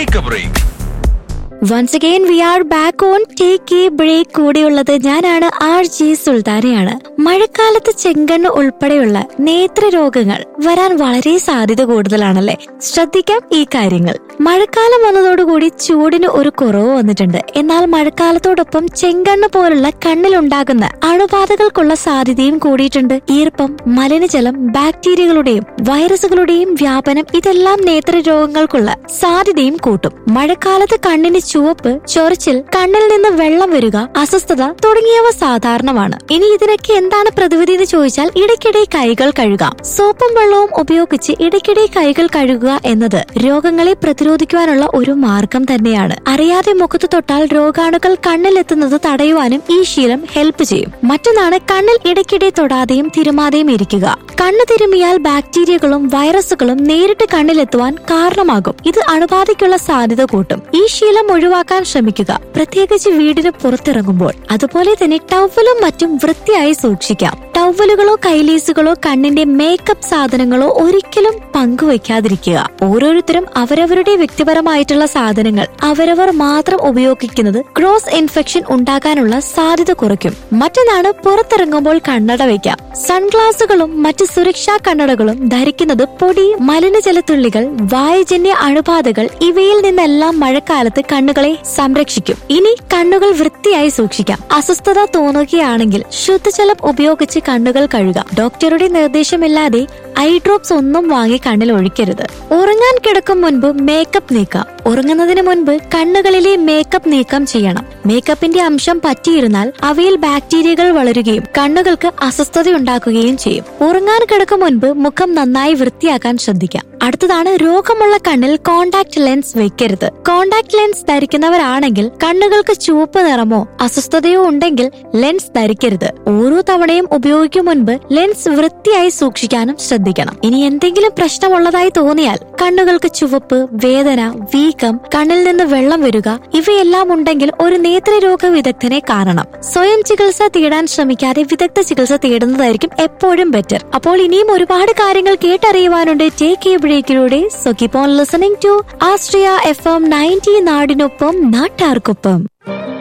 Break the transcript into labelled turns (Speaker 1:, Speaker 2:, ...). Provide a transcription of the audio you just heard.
Speaker 1: Take A break.
Speaker 2: Once again we are back on Take a Break. കൂടെയുള്ളത് ഞാനാണ് RJ സുൽത്താനയാണ്. മഴക്കാലത്ത് ചെങ്കണ്ണ് ഉൾപ്പെടെയുള്ള നേത്രരോഗങ്ങൾ വരാൻ വളരെ സാധ്യത കൂടുതലാണല്ലേ. ശ്രദ്ധിക്കാം ഈ കാര്യങ്ങൾ. മഴക്കാലം വന്നതോടുകൂടി ചൂടിന് ഒരു കുറവ് വന്നിട്ടുണ്ട്. എന്നാൽ മഴക്കാലത്തോടൊപ്പം ചെങ്കണ്ണ് പോലുള്ള കണ്ണിലുണ്ടാകുന്ന അണുബാധകൾക്കുള്ള സാധ്യതയും കൂടിയിട്ടുണ്ട്. ഈർപ്പം, മലിനജലം, ബാക്ടീരിയകളുടെയും വൈറസുകളുടെയും വ്യാപനം ഇതെല്ലാം നേത്രരോഗങ്ങൾക്കുള്ള സാധ്യതയും കൂട്ടും. മഴക്കാലത്ത് കണ്ണിന് ചുവപ്പ്, ചൊറിച്ചിൽ, കണ്ണിൽ നിന്ന് വെള്ളം വരിക, അസ്വസ്ഥത തുടങ്ങിയവ സാധാരണമാണ്. ഇനി ഇതിനൊക്കെ എന്താണ് പ്രതിവിധി എന്ന് ചോദിച്ചാൽ ഇടയ്ക്കിടെ കൈകൾ കഴുകാം. സോപ്പും വെള്ളവും ഉപയോഗിച്ച് ഇടയ്ക്കിടെ കൈകൾ കഴുകുക എന്നത് രോഗങ്ങളെ പ്രതിരോധിക്കുവാനുള്ള ഒരു മാർഗം തന്നെയാണ്. അറിയാതെ മുഖത്ത് തൊട്ടാൽ രോഗാണുക്കൾ കണ്ണിലെത്തുന്നത് തടയുവാനും ഈ ശീലം ഹെൽപ്പ് ചെയ്യും. മറ്റൊന്നാണ് കണ്ണിൽ ഇടയ്ക്കിടെ തൊടാതെയും തിരുമാതെയും ഇരിക്കുക. കണ്ണ് തിരുമിയാൽ ബാക്ടീരിയകളും വൈറസുകളും നേരിട്ട് കണ്ണിലെത്തുവാൻ കാരണമാകും. ഇത് അണുബാധയ്ക്കുള്ള സാധ്യത കൂട്ടും. ഈ ശീലം ഒഴിവാക്കാൻ ശ്രമിക്കുക, പ്രത്യേകിച്ച് വീടിന് പുറത്തിറങ്ങുമ്പോൾ. അതുപോലെ തന്നെ ടവലും മറ്റും വൃത്തിയായി സൂക്ഷിക്കാം. ടവലുകളോ കൈലീസുകളോ കണ്ണിന്റെ മേക്കപ്പ് സാധനങ്ങളോ ഒരിക്കലും പങ്കുവയ്ക്കാതിരിക്കുക. ഓരോരുത്തരും അവരവരുടെ വ്യക്തിപരമായിട്ടുള്ള സാധനങ്ങൾ അവരവർ മാത്രം ഉപയോഗിക്കുന്നത് ക്രോസ് ഇൻഫെക്ഷൻ ഉണ്ടാകാനുള്ള സാധ്യത കുറയ്ക്കും. മറ്റൊന്നാണ് പുറത്തിറങ്ങുമ്പോൾ കണ്ണട വയ്ക്കാം. സൺഗ്ലാസുകളും മറ്റ് സുരക്ഷാ കണ്ണടകളും ധരിക്കുന്നത് പൊടി, മലിനജലത്തുള്ളികൾ, വായുജന്യ അണുബാധകൾ ഇവയിൽ നിന്നെല്ലാം മഴക്കാലത്ത് കണ്ണുകളെ സംരക്ഷിക്കും. ഇനി കണ്ണുകൾ വൃത്തിയായി സൂക്ഷിക്കാം. അസ്വസ്ഥത തോന്നുകയാണെങ്കിൽ ശുദ്ധജലം ഉപയോഗിച്ച് കണ്ണുകൾ കഴുകാം. ഡോക്ടറുടെ നിർദ്ദേശമില്ലാതെ ഐ ഡ്രോപ്സ് ഒന്നും വാങ്ങി കണ്ണിൽ ഒഴിക്കരുത്. ഉറങ്ങാൻ കിടക്കും മുൻപ് മേക്കപ്പ് നീക്കാം. ഉറങ്ങുന്നതിന് മുൻപ് കണ്ണുകളിലെ മേക്കപ്പ് നീക്കം ചെയ്യണം. മേക്കപ്പിന്റെ അംശം പറ്റിയിരുന്നാൽ അവയിൽ ബാക്ടീരിയകൾ വളരുകയും കണ്ണുകൾക്ക് അസ്വസ്ഥതയുണ്ടാക്കുകയും ചെയ്യും. ഉറങ്ങാൻ കിടക്കും മുൻപ് മുഖം നന്നായി വൃത്തിയാക്കാൻ ശ്രദ്ധിക്കാം. അടുത്തതാണ് രോഗമുള്ള കണ്ണിൽ കോണ്ടാക്ട് ലെൻസ് വെക്കരുത്. കോണ്ടാക്ട് ലെൻസ് ധരിക്കുന്നവരാണെങ്കിൽ കണ്ണുകൾക്ക് ചുവപ്പ് നിറമോ അസ്വസ്ഥതയോ ഉണ്ടെങ്കിൽ ലെൻസ് ധരിക്കരുത്. ഓരോ തവണയും ഉപയോഗിക്കും മുൻപ് ലെൻസ് വൃത്തിയായി സൂക്ഷിക്കാനും ശ്രദ്ധിക്കണം. ഇനി എന്തെങ്കിലും പ്രശ്നമുള്ളതായി തോന്നിയാൽ കണ്ണുകൾക്ക് ചുവപ്പ്, വേദന, വീക്കം, കണ്ണിൽ നിന്ന് വെള്ളം വരിക ഇവയെല്ലാം ഉണ്ടെങ്കിൽ ഒരു നേത്രരോഗ വിദഗ്ധനെ കാണണം. സ്വയം ചികിത്സ തേടാൻ ശ്രമിക്കാതെ വിദഗ്ധ ചികിത്സ തേടുന്നതായിരിക്കും എപ്പോഴും ബെറ്റർ. അപ്പോൾ ഇനിയും ഒരുപാട് കാര്യങ്ങൾ കേട്ടറിയുവാനുണ്ട് take A ബ്രേക്കിലൂടെ. So keep on listening to Austria FM 90 നാടിനൊപ്പം നാട്ടാർക്കൊപ്പം.